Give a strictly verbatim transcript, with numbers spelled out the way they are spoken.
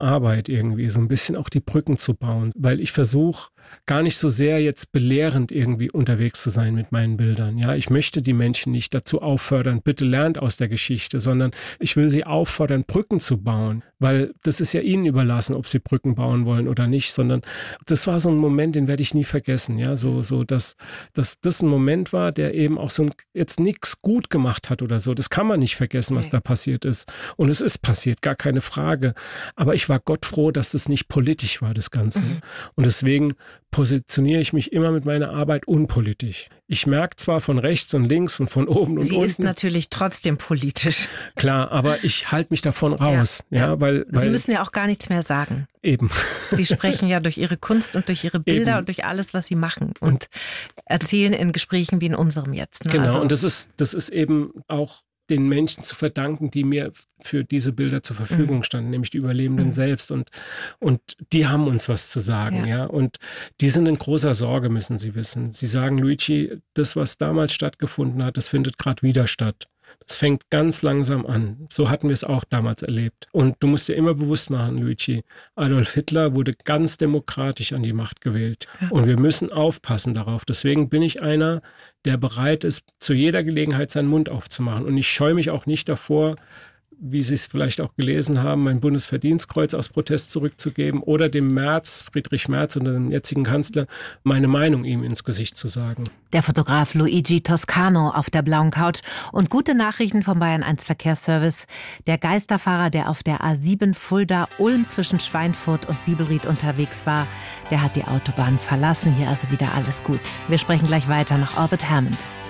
Arbeit irgendwie, so ein bisschen auch die Brücken zu bauen, weil ich versuche gar nicht so sehr jetzt belehrend irgendwie unterwegs zu sein mit meinen Bildern. Ja, ich möchte die Menschen nicht dazu auffordern, bitte lernt aus der Geschichte, sondern ich will sie auffordern, Brücken zu bauen, weil das ist ja ihnen überlassen, ob sie Brücken bauen wollen oder nicht, sondern das war so ein Moment, den werde ich nie vergessen. Ja, so, so, dass, dass das ein Moment war, der eben auch so ein, jetzt nichts gut gemacht hat oder so. Das kann man nicht vergessen, was Nee. da passiert ist. Und es ist passiert, gar keine Frage. Aber ich war Gott froh, dass das nicht politisch war, das Ganze. Mhm. Und deswegen positioniere ich mich immer mit meiner Arbeit unpolitisch. Ich merke zwar von rechts und links und von oben und Sie unten. ist natürlich trotzdem politisch. Klar, aber ich halte mich davon raus. Ja, ja, weil, weil Sie müssen ja auch gar nichts mehr sagen. Eben. Sie sprechen ja durch Ihre Kunst und durch Ihre Bilder Eben. und durch alles, was Sie machen und erzählen in Gesprächen wie in unserem jetzt. Ne? Genau, Also, und das ist, das ist eben auch den Menschen zu verdanken, die mir für diese Bilder zur Verfügung Mhm. standen, nämlich die Überlebenden Mhm. selbst. Und, und die haben uns was zu sagen, ja. Ja. Und die sind in großer Sorge, müssen sie wissen. Sie sagen, Luigi, das, was damals stattgefunden hat, das findet gerade wieder statt. Das fängt ganz langsam an. So hatten wir es auch damals erlebt. Und du musst dir immer bewusst machen, Luigi, Adolf Hitler wurde ganz demokratisch an die Macht gewählt. Ja. Und wir müssen aufpassen darauf. Deswegen bin ich einer, der bereit ist, zu jeder Gelegenheit seinen Mund aufzumachen. Und ich scheue mich auch nicht davor, wie Sie es vielleicht auch gelesen haben, mein Bundesverdienstkreuz aus Protest zurückzugeben oder dem Merz, Friedrich Merz und dem jetzigen Kanzler, meine Meinung ihm ins Gesicht zu sagen. Der Fotograf Luigi Toscano auf der blauen Couch und gute Nachrichten vom Bayern eins Verkehrsservice. Der Geisterfahrer, der auf der A sieben Fulda-Ulm zwischen Schweinfurt und Bibelried unterwegs war, der hat die Autobahn verlassen. Hier also wieder alles gut. Wir sprechen gleich weiter nach Orbit Hammond.